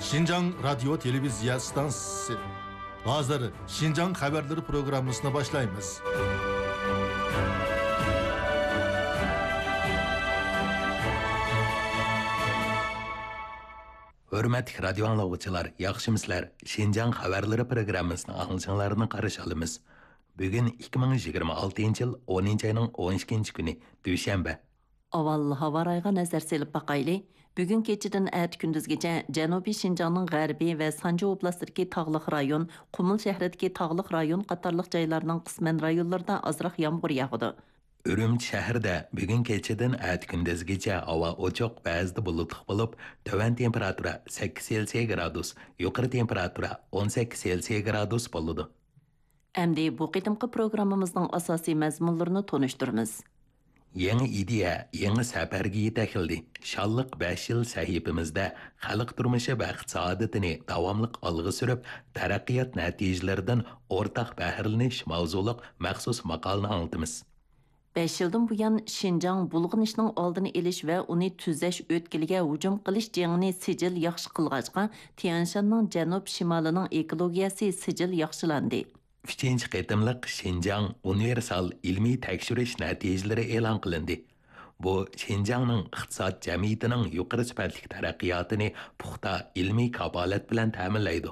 Şinjan Radyo Televizya Stansiyası. Hazır Şinjan Haberleri programmasına başlayınız. Hürmetli radyo anlayıcılar, yaxşımısızlar? Şinjan Haberleri programmasını anlayışlarını qarşı alımız. Bugün 2026 yıl 10. ayının 12. günü, Düşenbe. Aval hava rayga nazar selip bakaylı. Bugün keçidin ət gündüzgece Janubi Şinjanның G'arbiy ve Sanji oblastidagi tağlıq rayon, Qumul şəhridagi tağlıq rayon qatarlıq joylarning qisman rayonlarida azroq yağmur yağdı. Ürümçi şəhərdə bugün keçidin ət gündüzgece hava ochoq, ba'zida bulutli bo'lib, tövan temperatura 8 Selsiy gradus, yuqori temperatura 18 Selsiy gradus bo'ladi. Əmdi bu qitimqi programmamızның asosiy mazmunlarini tonuşturmiz. Yeni ideya, yeni səfərgi yetakildi. Şallıq 5 yıl sahibimizdə xalq turmushi və iqtisodiyotini davamlıq algı sürüb, taraqqiyot natijalaridan ortaq bəhrlanish mavzuliq maxsus maqolani anlatamiz. 5 yıldan buyan Şinjan bulğunishning oldini elish ve uni tuzash o'tkiliga hujum qilish jengini sijil yaxshi qilg'achqa, Tianshanning janub shimolining ekologiyasi sijil yaxshilandi. 3. qitimliq Şinjan universal ilmiy tekshirish natijalari e'lon qilindi. Bu Şinjanning iqtisod jamiyatining yuqori sifatli taraqqiyotini puxta ilmiy kafolat bilan ta'minlaydi.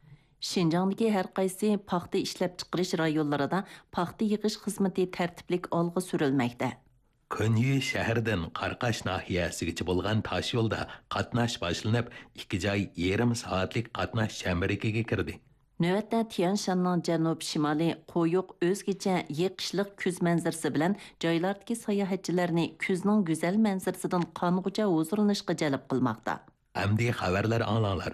Şinjandagi har qaysi paxta ishlab chiqarish rayonlarida paxta yig'ish xizmati tartiblik olg'a surilmoqda. Könyi şəhərdən Qarqaş nahiyəsigacha bo'lgan tosh yo'lda qatnash boshlanib, 2 joy yarim soatlik qatnash chambariga kirdi. Növətdə Tianshanның janub shimoli qo'yuq o'zgacha yeqishliq kuz manzarasi bilan joylardagi sayohatchilarni kuzning go'zal manzarasidan qong'ucha huzurlanishga jalb qilmoqda. Amdi xabarlar anglanglar.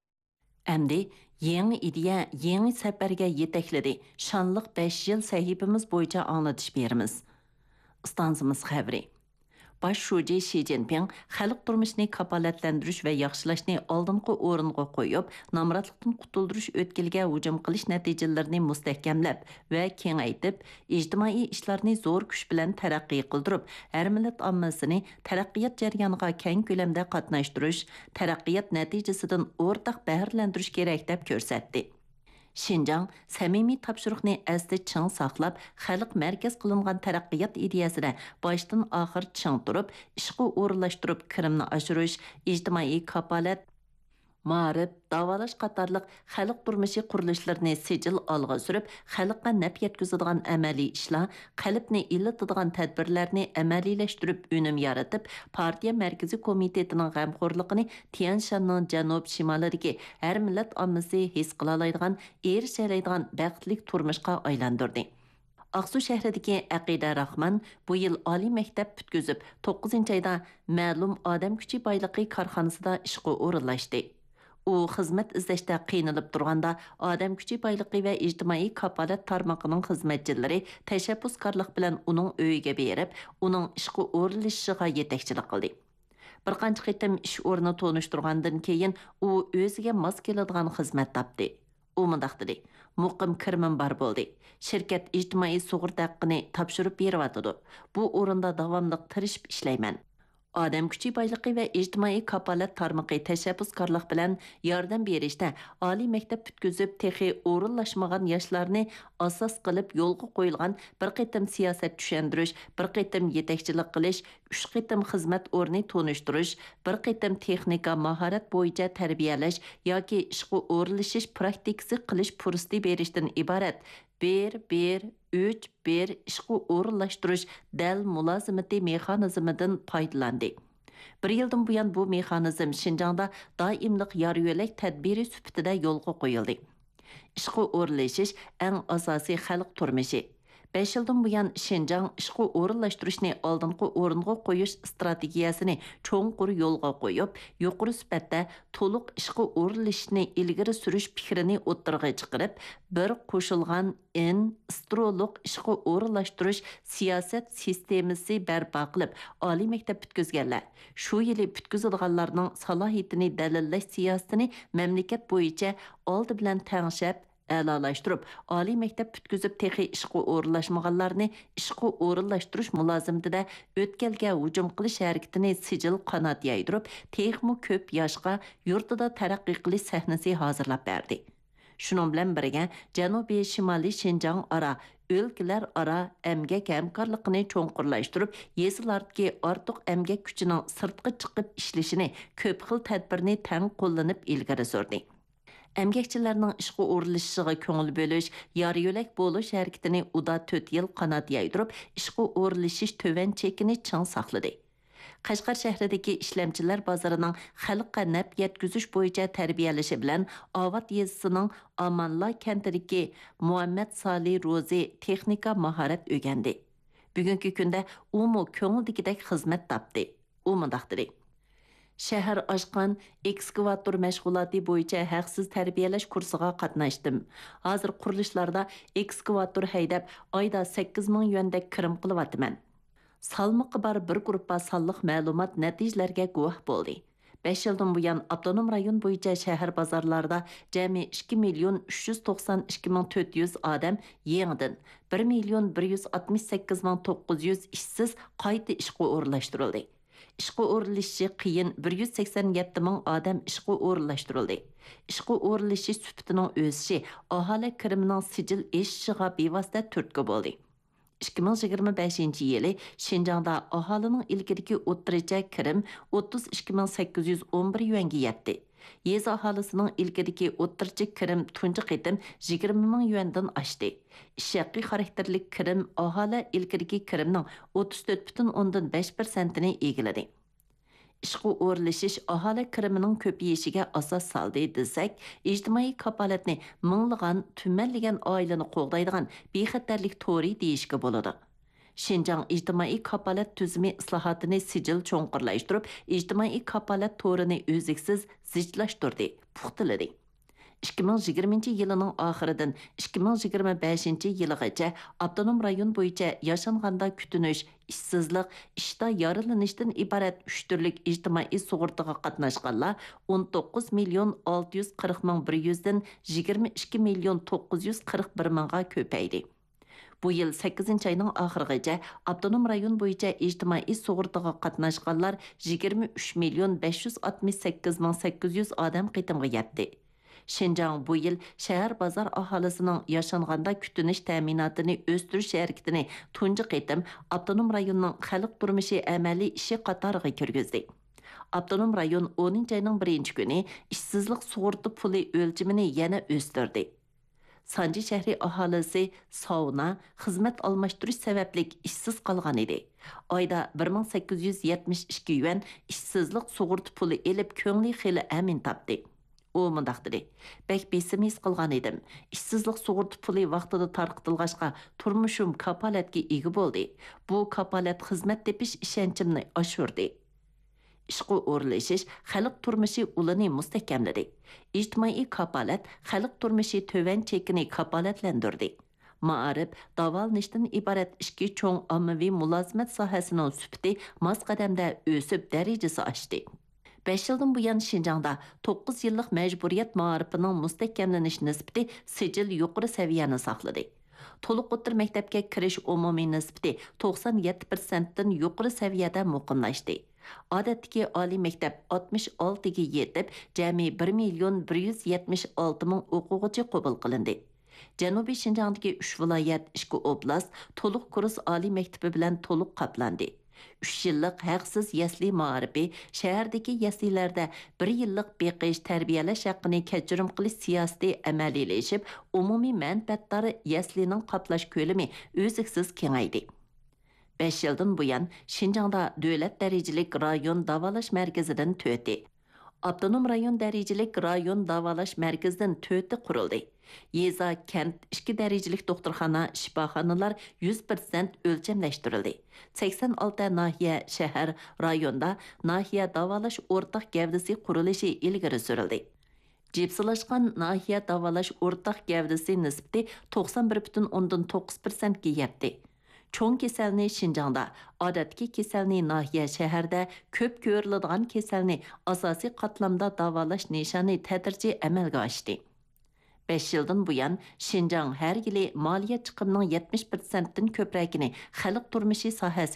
Әмді, yeni ideya, yeni səfərgə yetəkledi. Şanlıq 5 yıl sahibimiz boyunca anlatış berimiz. İstansımız xəbri. Baş şuji Xi Jinping xalq turmuşini kapalatlendirish ve yaxshilashni oldingi o'ringa qo'yib, namratlikdan qutuldirish o'tkilga hujum qilish natijalarini mustahkamlab va kengaytib, ijtimoiy ishlarni zo'r kuch bilan taraqqiy qildirib, har millat ommasini taraqqiyot jarayoniga keng ko'lamda qatnashtirish, taraqqiyot natijasidan o'rtaq bahralantirish kerak deb ko'rsatdi. Şinjan samimiy topshiriqni asli ching saqlab, xalq markaz qilingan taraqqiyot ideyasida boshdan oxir ching turib, ishga o'rinlashtirib kirimni oshirish, ijtimoiy kafolat, ma'rif, davolash qatorliq xalq turmushi qurilishlarini sijil olg'a surib, xalqqa naf yetkazadigan amaliy ishlar, qalbni illatadigan tadbirlarni amaliylashtirib, unum yaratib, partiya markaziy komitetining g'amxo'rligini Tianshanning janub shimolidagi har millat ommasi his qila oladigan, erisha oladigan baxtli turmushga aylantirdi. Aqsu shahridagi Aqida Rahman bu yil oliy maktab bitkazib, 9-oyda ma'lum odam kuchi boyliqi korxonasida ishga o'rinlashdi. U xizmat izlashda qiynalib turganda odam kuchi boyliqi va ijtimoiy kafolat tarmoqining xizmatchilari tashabbuskorlik bilan uning uyiga berib, uning ishga o'rinlashishiga yetakchilik qildi. Bir qancha qitim ish o'rni tonishtirgandan keyin u o'ziga mos keladigan xizmat topdi. U mundaq dedi: "Muqim kirmim bor bo'ldi. Shirkat ijtimoiy sug'urta haqqini topshirib beryotdi. Bu o'rinda davomli tirishib ishlayman. Odam kuchi boyliqi va ijtimoiy kafolat tarmoqi tashabbuskorlik bilan yordam berishda oliy maktab bitkazib texi o'rinlashmagan yoshlarni asos qilib yo'lga qo'yilgan bir qitim siyosat tushandirish, bir qitim yetakchilik qilish, 3 qitim xizmat o'rni tonishtirish, bir qitim texnika mahorat bo'yicha tarbiyalash yoki ishga o'rinlashish praktikasi qilish fursati berishdan iborat. 1-1-3-1 ishga o'rinlashtirish dal mulozimati mexanizmidan foydalandi. Bir yildan buyon bu mexanizm Şinjanda doimliq yor yo'lak tadbiri sifatida yo'lga qo'yildi. Ishga o'rinlashish eng asosiy xalq turmushi. 5 yildan buyon Şinjan ishga o'rinlashtirishni oldingi o'ringa qo'yish strategiyasini cho'nqur yo'lga qo'yib, yuqori sifatda to'liq ishga o'rinlashishni ilgari surish fikrini o'ttirg'a chiqarib, bir qo'shilgan astrolog ishga o'rinlashtirish siyosat sistemasi barpo qilib, oliy maktab bitkazganlar shu yili bitkazilganlarning salohiyatini dalillash siyosatini mamlakat bo'yicha oldi bilan tangshab a'lolashtirib, oliy maktab bitkizib texi ishqa o'rinlashmaganlarni ishqa o'rinlashtirish mulozimida o'tkalga hujum qilish harakatini sijil qanot yaydirib, texmu ko'p yoshga yurtida taraqqiy qilish sahnasi hozirlab berdi. Şunun bilan birga Janubiy Shimoliy Shinjang ara o'lkalar ara emgak hamkorligini cho'nqurlashtirib, yezilardagi ortiq emgak kuchining sirtqi chiqib ishlashini ko'p xil tadbirni tang qo'llanib ilgari surdi. Əmgəkçilərinin işqə o'rinlashishiga ko'ngil bo'lish, yor yo'lak bo'lish harakatini uda 4 yil qanot yaydırıb, ishqə o'rinlashish tövan chekini chang saqladi. Qashqar shahridagi ishlamchilar bozorining xalqqa naf yetkazish bo'yicha tarbiyalashi bilanOvat yezisining Amanla kentidagi Muhammad Sali Rozi texnika mahorat o'rgandi. Bugungi kunda u ko'ngildagidek xizmat topdi. U mundaq dedi: Shahar ochgan ekskavator mashg'uloti bo'yicha haqsiz tarbiyalash kursiga qatnashdim. Hozir qurilishlarda ekskavator haydab, oyda 8 ming yuandek kirim qilyapman. Salmıqı bar bir gruppa sonliq ma'lumot natijalarga guvoh bo'ldi. 5 yildan buyon avtonom rayon bo'yicha shahar bozorlarda jami 2 million 392 ming 400 odam yangidan 1 million 168 ming 900 ishsiz qayta ishga o'rinlashtirildi. Ishqa o'rinlashishi qiyin 187 ming odam ishqa o'rinlashtirildi. Ishqa o'rinlashish sifatining o'sishi aholi kirimining sijil eshishiga bevosita turtki bo'ldi. 2025 yılı Şinjan'da ahalının ilgideki o'ttircha kirim 32.811 yuanga yetdi. Yez ahalısının ilgideki o'ttircha kirim tunji qitim 20 ming yuandan oshdi. Ishaqi xarakterlik kirim ahali ilgideki kirimning 34.5%ni egiladi. Ishqa o'rinlashish aholi kirimining ko'payishiga asos soldi desak, ijtimoiy kapolatni minglagan, tumanlagan oilani qo'g'daydigan bexatarlik to'ri deyishga bo'ladi. Şinjan ijtimoiy kapolat tuzumi islohotini sijil cho'nqurlashtirib, ijtimoiy kapolat to'rini o'ziksiz zijlashtirdi, puxtaladi. 2020 yılının ahiridan 2025 yılıgacha avtonom rayon bo'yicha yashanganda kutinish, ishsizlik, ishda yorilanishdan iborat 3 turlik ijtimoiy sug'urtaga qatnashganlar 19 million 640 ming 100 dan 22 million 941 mingga ko'paydi. Bu yıl 8 ayning oxirigacha avtonom rayon bo'yicha ijtimoiy sug'urtaga qatnashganlar 23 million 568 ming 800 odam qitimga yetdi. Şinjan bu yıl şəhər bazar ahalisinin yaşanganda kütünüş təminatını östürüş hareketini tunji qitim avtonom rayonning xalq turmushi amaliy ishi qatoriga kirgizdi. Avtonom rayon 10 ayning 1 kuni ishsizlik sug'urta puli o'lchimini yana o'stirdi. Sanji shahri aholisi sauna, xizmat almashtirish sabablik ishsiz qolgan edi. Oyda 1872 yuan ishsizlik sug'urta puli elib ko'ngli xili amin topdi. U mundaq dedi: "Bək besimiz qilgan edim. Ishsizlik sug'urta puli vaqtida tarqatilg'achqa turmushim kapolatga ega bo'ldi. Bu kapolat xizmat tepish ishonchimni oshirdi." Ishqa o'rinlashish xalq turmushi ulini mustahkamladi. Ijtimoiy kapolat xalq turmushi to'van chekini kapolatlantirdi. Ma'arif, davolnishdan iborat ishki cho'ng ommaviy mulozimat sohasining sifati mos qadamda o'sib darajasi oshdi. 5 yıldan buyon Şinjangda 9 yıllık mecburiyet ma'arifining mustahkamlanish nisbati sijil yuqori saviyani saqladi. To'liq o'tir maktabga kirish umumiy nisbati 97% dan yuqori saviyada muqimlashdi. Odatdagi oliy maktab 66 ga yetib, jami 1 million 176 ming o'quvchi qabul qilindi. Janubiy Şinjangdagi 3 viloyat, 2 oblast to'liq kurs oliy maktabi bilan to'liq qoplandi. 3 yıllık haqsiz yasli ma'arifi shahardagi yaslilarda 1 yillik beqish tarbiyalash haqqini kechirim qilish siyosati amaliylashib, umumiy manfaatdori yaslining qoplash ko'lami o'ziksiz kengaydi. 5 yildan buyon Şinjangda davlat darajalik rayon davolash markazidan 4 Avtonom rayon darajalik rayon davolash markazidan 4 qurildi. Yeza kent 2 darajalik doktorxona, shifoxonalar 100% o'lchamlashtirildi. 86 nahiya, shahar, rayonda nahiya davolash o'rtaq gavdasi qurilishi ilgari surildi. Jipsilashgan nahiya davolash o'rtaq gavdasi nisbati 91.9% ga yetdi. Çoğun keselni Şinjangda, odatki keselni nahiya şəhərdə, köp görüladigan keselni asasi qatlamda davalash nishani tədrici əməlgə açdı. 5 yildan buyon Şinjan har yili moliya chiqimining 70%dan ko'pragini xalq turmushi sohasiga